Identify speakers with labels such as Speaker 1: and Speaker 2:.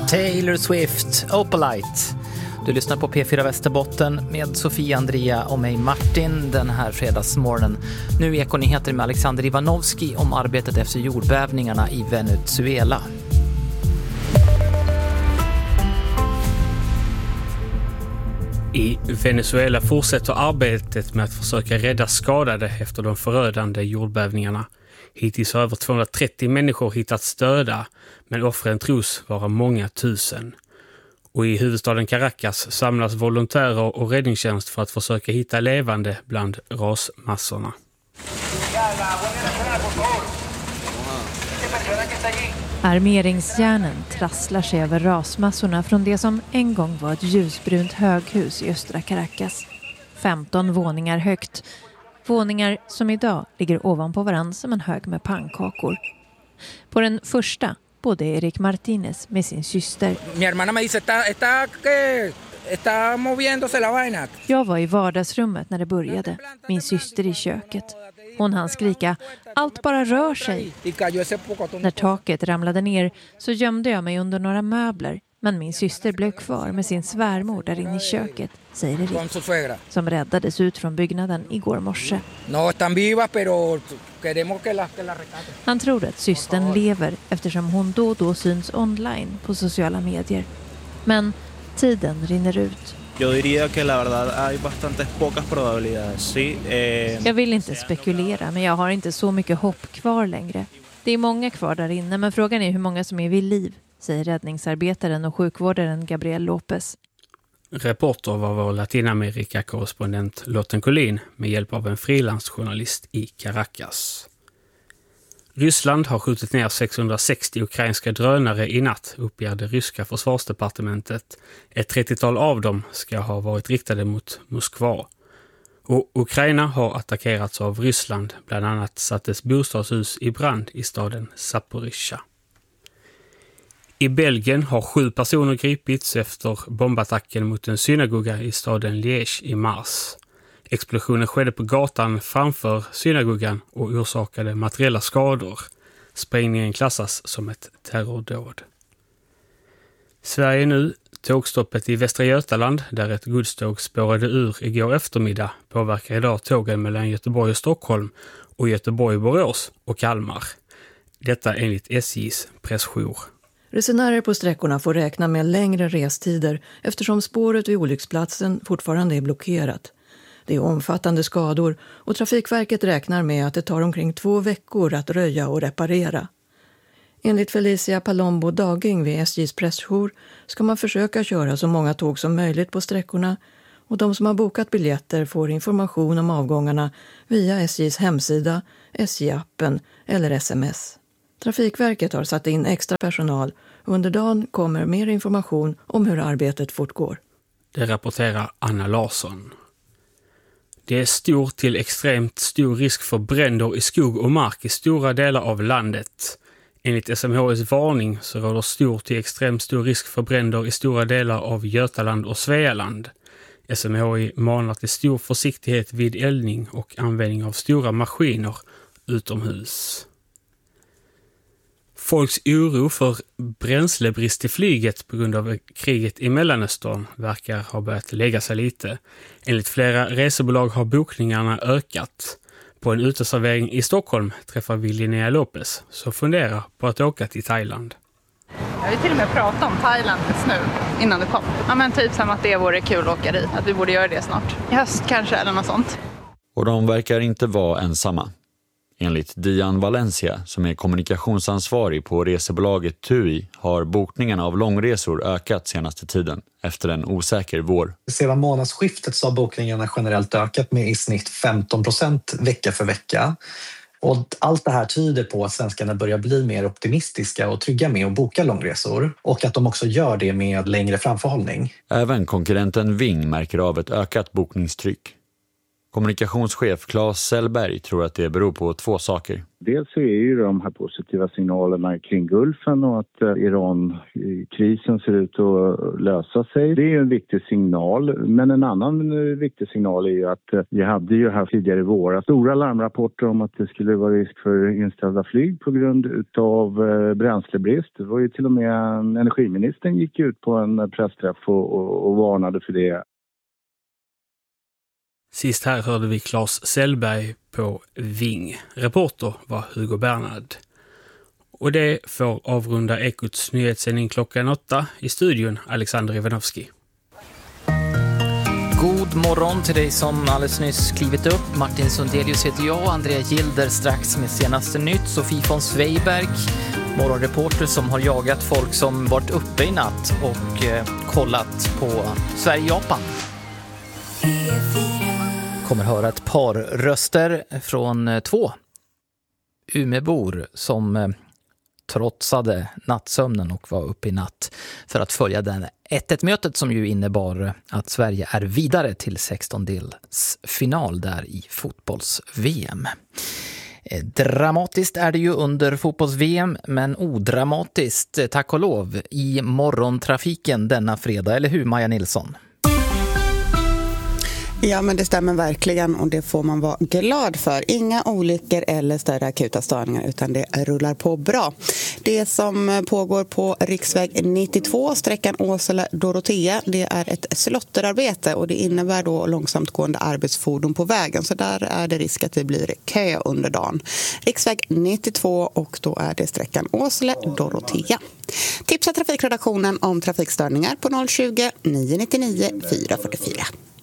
Speaker 1: Taylor Swift, Opalite. Du lyssnar på P4 Västerbotten med Sofia Andrea och mig Martin den här fredagsmorgonen. Nu är Ekonyheter med Alexander Ivanovski om arbetet efter jordbävningarna i Venezuela.
Speaker 2: I Venezuela fortsätter arbetet med att försöka rädda skadade efter de förödande jordbävningarna. Hittills har över 230 människor hittats döda, men offren tros vara många tusen. Och i huvudstaden Caracas samlas volontärer och räddningstjänst för att försöka hitta levande bland rasmassorna.
Speaker 3: Armeringsjärnen trasslar sig över rasmassorna från det som en gång var ett ljusbrunt höghus i östra Caracas. 15 våningar högt. Våningar som idag ligger ovanpå varann som en hög med pannkakor. På den första bodde Erik Martinez med sin syster. Jag var i vardagsrummet när det började. Min syster i köket. Hon hann skrika, allt bara rör sig. När taket ramlade ner så gömde jag mig under några möbler. Men min syster blev kvar med sin svärmor där inne i köket, säger Erik, som räddades ut från byggnaden igår morse. Han tror att systern lever eftersom hon då och då syns online på sociala medier. Men tiden rinner ut. Jag vill inte spekulera, men jag har inte så mycket hopp kvar längre. Det är många kvar där inne, men frågan är hur många som är vid liv, säger räddningsarbetaren och sjukvårdaren Gabriel Lopez.
Speaker 2: Reporter var vår Latinamerika-korrespondent Lotten Collin med hjälp av en frilansjournalist i Caracas. Ryssland har skjutit ner 660 ukrainska drönare i natt, uppger det ryska försvarsdepartementet. Ett 30-tal av dem ska ha varit riktade mot Moskva. Och Ukraina har attackerats av Ryssland, bland annat sattes bostadshus i brand i staden Zaporizjzja. I Belgien har 7 personer gripits efter bombattacken mot en synagoga i staden Liège i mars. Explosionen skedde på gatan framför synagogan och orsakade materiella skador. Sprängningen klassas som ett terrordåd. Sverige nu. Tågstoppet i Västra Götaland, där ett godståg spårade ur igår eftermiddag, påverkar idag tågen mellan Göteborg och Stockholm och Göteborg-Borås och Kalmar. Detta enligt SJs pressjour.
Speaker 4: Resenärer på sträckorna får räkna med längre restider eftersom spåret vid olycksplatsen fortfarande är blockerat. Det är omfattande skador och Trafikverket räknar med att det tar omkring 2 veckor att röja och reparera. Enligt Felicia Palombo Daging vid SJs pressjour ska man försöka köra så många tåg som möjligt på sträckorna och de som har bokat biljetter får information om avgångarna via SJs hemsida, SJ-appen eller sms. Trafikverket har satt in extra personal och under dagen kommer mer information om hur arbetet fortgår.
Speaker 2: Det rapporterar Anna Larsson. Det är stor till extremt stor risk för bränder i skog och mark i stora delar av landet. Enligt SMHI:s varning så råder stor till extremt stor risk för bränder i stora delar av Götaland och Svealand. SMHI manar till stor försiktighet vid eldning och användning av stora maskiner utomhus. Folks oro för bränslebrist i flyget på grund av kriget i Mellanöstern verkar ha börjat lägga sig lite. Enligt flera resebolag har bokningarna ökat. På en uteservering i Stockholm träffar vi Linnea Lopez som funderar på att åka till Thailand.
Speaker 5: Jag vill till och med prata om Thailand just nu innan det kom. Ja, men typ som att det vore kul att åka dit. Att vi borde göra det snart. I höst kanske eller något sånt.
Speaker 6: Och de verkar inte vara ensamma. Enligt Dian Valencia, som är kommunikationsansvarig på resebolaget TUI, har bokningarna av långresor ökat senaste tiden efter en osäker vår.
Speaker 7: Sedan månadsskiftet så har bokningarna generellt ökat med i snitt 15% vecka för vecka. Och allt det här tyder på att svenskarna börjar bli mer optimistiska och trygga med att boka långresor. Och att de också gör det med längre framförhållning.
Speaker 6: Även konkurrenten Ving märker av ett ökat bokningstryck. Kommunikationschef Claes Sellberg tror att det beror på 2 saker.
Speaker 8: Dels så är ju de här positiva signalerna kring Gulfen och att Iran-krisen ser ut att lösa sig. Det är ju en viktig signal, men en annan viktig signal är ju att vi hade ju här tidigare i våras stora larmrapporter om att det skulle vara risk för inställda flyg på grund av bränslebrist. Det var ju till och med energiministern gick ut på en pressträff och varnade för det.
Speaker 2: Sist här hörde vi Claes Sellberg på Ving. Reporter var Hugo Bernhard. Och det får avrunda Ekots nyhetssändning klockan 8 i studion Alexander Ivanovski.
Speaker 1: God morgon till dig som alldeles nyss klivit upp. Martin Sundelius heter jag och Andrea Gilder strax med senaste nytt. Sofie von Sveiberg, morgonreporter som har jagat folk som varit uppe i natt och kollat på Sverige-Japan. Kommer höra ett par röster från 2 Umebor som trotsade nattsömnen och var uppe i natt för att följa den 1-1-mötet som ju innebar att Sverige är vidare till 16-delsfinal där i fotbolls-VM. Dramatiskt är det ju under fotbolls-VM, men odramatiskt, tack och lov, i morgontrafiken denna fredag, eller hur Maja Nilsson?
Speaker 9: Ja, men det stämmer verkligen och det får man vara glad för. Inga olyckor eller större akuta störningar utan det rullar på bra. Det som pågår på riksväg 92, sträckan Åsele-Dorotea, det är ett slotterarbete och det innebär då långsamt gående arbetsfordon på vägen. Så där är det risk att det blir kö under dagen. Riksväg 92 och då är det sträckan Åsele-Dorotea. Tipsa trafikredaktionen om trafikstörningar på 020 999 444.